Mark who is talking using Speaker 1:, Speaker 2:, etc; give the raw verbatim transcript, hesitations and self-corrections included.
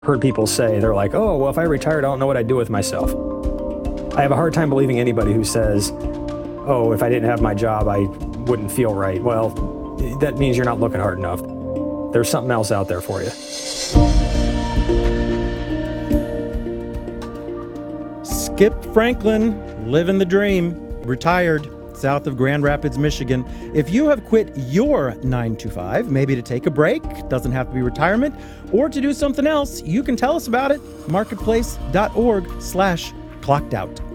Speaker 1: heard people say, they're like, oh, well, if I retired, I don't know what I'd do with myself. I have a hard time believing anybody who says, oh, if I didn't have my job, I wouldn't feel right. Well, that means you're not looking hard enough. There's something else out there for you.
Speaker 2: Skip Franklin, living the dream, retired south of Grand Rapids, Michigan. If you have quit your nine to five, maybe to take a break, doesn't have to be retirement, or to do something else, you can tell us about it. marketplace.org slash clocked out.